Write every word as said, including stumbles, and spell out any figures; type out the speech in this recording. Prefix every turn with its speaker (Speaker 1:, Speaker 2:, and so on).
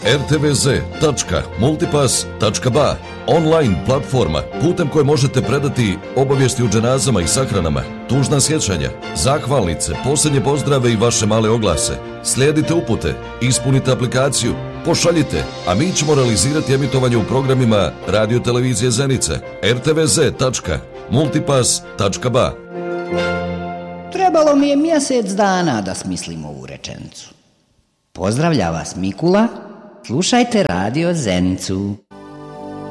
Speaker 1: er te ve ze tačka multipass tačka ba, online platforma putem koje možete predati obavijesti o dženazama i sahranama, tužna sjećanja, zahvalnice, posljednje pozdrave i vaše male oglase. Slijedite upute, ispunite aplikaciju, pošaljite, a mi ćemo realizirati emitovanje u programima Radio Televizije Zenica. er te ve ze tačka multipass tačka ba.
Speaker 2: Trebalo mi je mjesec dana da smislim ovu rečenicu. Pozdravlja vas Mikula, slušajte Radio Zenicu.